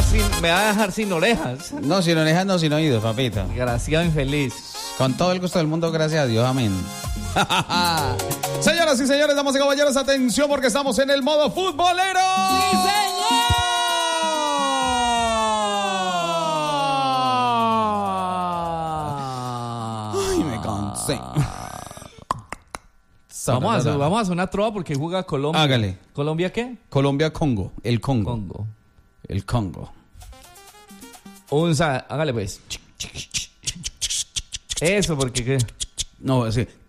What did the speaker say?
a dejar sin orejas. No, sin orejas, no, sin oídos, papito. Desgraciado infeliz. Con todo el gusto del mundo, gracias a Dios, amén. Señoras y señores, damas y caballeros, atención porque estamos en el modo futbolero. ¡Sí, señor! Ay, me cansé. Vamos a hacer una trova porque juega Colombia. Hágale. ¿Colombia qué? Colombia-Congo. El Congo. El Congo. Hágale pues. Eso, porque ¿qué? No, sí.